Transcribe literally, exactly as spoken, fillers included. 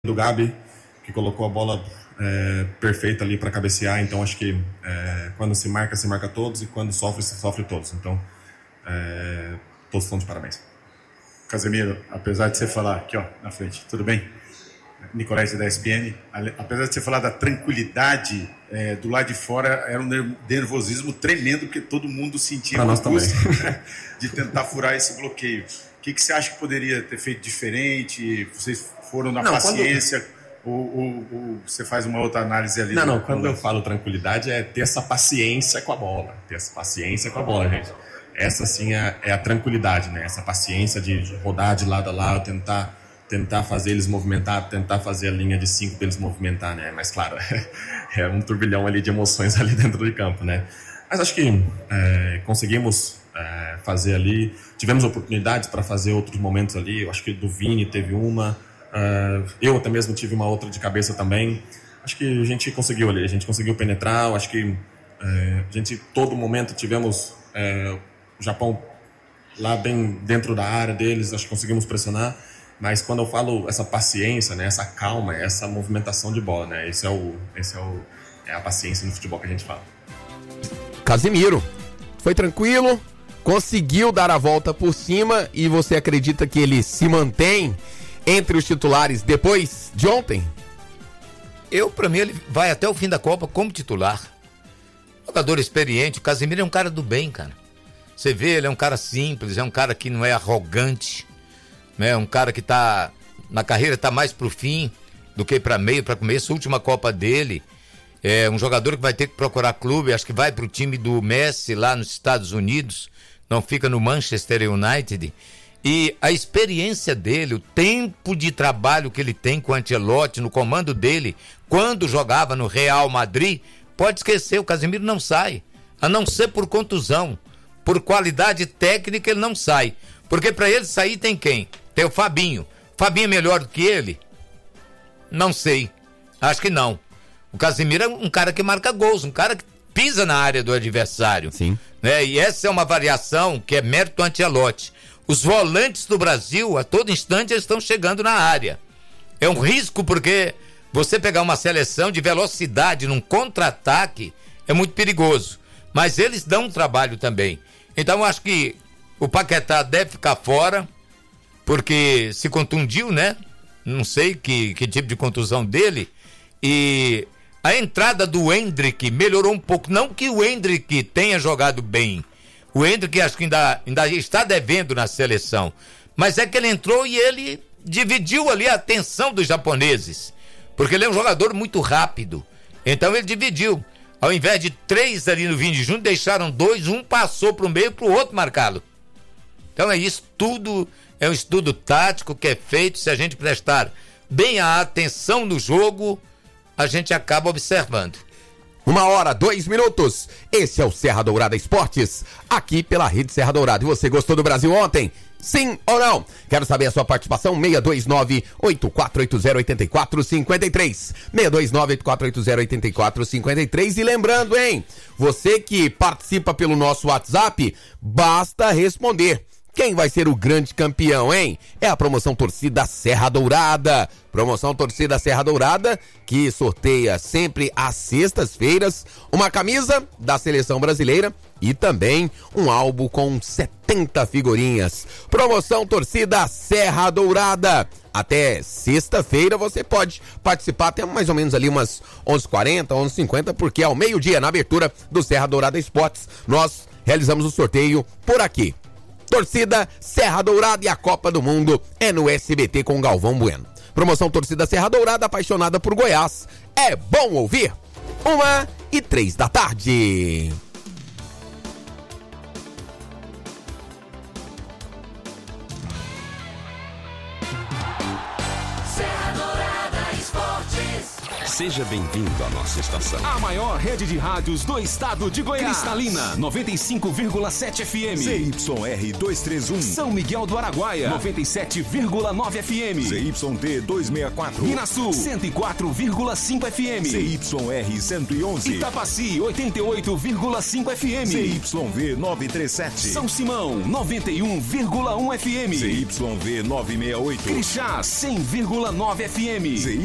do Gabi, que colocou a bola é, perfeita ali para cabecear. Então acho que é, quando se marca, se marca todos, e quando sofre, se sofre todos. Então é, todos estão de parabéns. Casemiro, apesar de você falar aqui, ó, na frente, tudo bem? Nicolás da E S P N, apesar de você falar da tranquilidade, é, do lado de fora era um nervosismo tremendo, porque todo mundo sentia uma angústia de tentar furar esse bloqueio. O que, que você acha que poderia ter feito diferente? Vocês foram na não, paciência quando... ou, ou, ou você faz uma outra análise ali? Não, não, quando eu falo tranquilidade é ter essa paciência com a bola, ter essa paciência com a bola, gente. Essa sim é, é a tranquilidade, né? Essa paciência de, de rodar de lado a lado, tentar tentar fazer eles movimentar, tentar fazer a linha de cinco deles movimentar, né? Mas claro, é um turbilhão ali de emoções ali dentro de campo, né? Mas acho que é, conseguimos é, fazer ali, tivemos oportunidades para fazer outros momentos ali. Eu acho que do Vini teve uma, é, eu até mesmo tive uma outra de cabeça também. Acho que a gente conseguiu ali, a gente conseguiu penetrar. Eu acho que é, a gente todo momento tivemos é, o Japão lá bem dentro da área deles, acho que conseguimos pressionar. Mas quando eu falo essa paciência, né, essa calma, essa movimentação de bola, né, esse é o, esse é o, é a paciência no futebol que a gente fala. Casemiro, foi tranquilo, conseguiu dar a volta por cima e você acredita que ele se mantém entre os titulares depois de ontem? Eu, pra mim, ele vai até o fim da Copa como titular. Jogador experiente, o Casemiro é um cara do bem, cara. Você vê, ele é um cara simples, é um cara que não é arrogante. É um cara que tá na carreira, tá mais pro fim do que pra meio, pra começo. A última Copa dele é um jogador que vai ter que procurar clube, acho que vai pro time do Messi lá nos Estados Unidos, não fica no Manchester United. E a experiência dele, o tempo de trabalho que ele tem com o Ancelotti, no comando dele, quando jogava no Real Madrid, pode esquecer, o Casemiro não sai, a não ser por contusão. Por qualidade técnica ele não sai, porque pra ele sair tem quem? Tem o Fabinho. Fabinho é melhor do que ele? Não sei. Acho que não. O Casemiro é um cara que marca gols, um cara que pisa na área do adversário. Sim. Né? E essa é uma variação que é mérito do Ancelotti. Os volantes do Brasil, a todo instante, eles estão chegando na área. É um risco porque você pegar uma seleção de velocidade num contra-ataque é muito perigoso. Mas eles dão um trabalho também. Então eu acho que o Paquetá deve ficar fora, porque se contundiu, né? Não sei que, que tipo de contusão dele. E a entrada do Endrick melhorou um pouco. Não que o Endrick tenha jogado bem. O Endrick acho que ainda, ainda está devendo na seleção. Mas é que ele entrou e ele dividiu ali a atenção dos japoneses. Porque ele é um jogador muito rápido. Então ele dividiu. Ao invés de três ali no Vini Júnior, deixaram dois. Um passou para o meio para o outro marcá-lo. Então é isso, tudo é um estudo tático que é feito. Se a gente prestar bem a atenção no jogo, a gente acaba observando. Uma hora, dois minutos. Esse é o Serra Dourada Esportes, aqui pela Rede Serra Dourada. E você gostou do Brasil ontem? Sim ou não? Quero saber a sua participação. seis dois nove, oito quatro oito zero, oito quatro cinco três. seis dois nove, oito quatro oito zero, oito quatro cinco três. E lembrando, hein? Você que participa pelo nosso WhatsApp, basta responder. Quem vai ser o grande campeão, hein? É a promoção Torcida Serra Dourada. Promoção Torcida Serra Dourada, que sorteia sempre às sextas-feiras uma camisa da Seleção Brasileira e também um álbum com setenta figurinhas. Promoção Torcida Serra Dourada. Até sexta-feira você pode participar até mais ou menos ali umas onze e quarenta, onze e cinquenta, porque ao meio-dia, na abertura do Serra Dourada Esportes, nós realizamos o sorteio por aqui. Torcida Serra Dourada, e a Copa do Mundo é no S B T com Galvão Bueno. Promoção Torcida Serra Dourada, apaixonada por Goiás. É bom ouvir. Uma e três da tarde. Seja bem-vindo à nossa estação. A maior rede de rádios do estado de Goiás. Cristalina, noventa e cinco vírgula sete F M. Z Y R duzentos e trinta e um. São Miguel do Araguaia, noventa e sete vírgula nove F M. Z Y D duzentos e sessenta e quatro. Minasul, cento e quatro vírgula cinco F M. Z Y R cento e onze. Itapaci, oitenta e oito vírgula cinco F M. Z Y V novecentos e trinta e sete. São Simão, noventa e um vírgula um F M. Z Y V novecentos e sessenta e oito. Crixás, cem vírgula nove F M. Z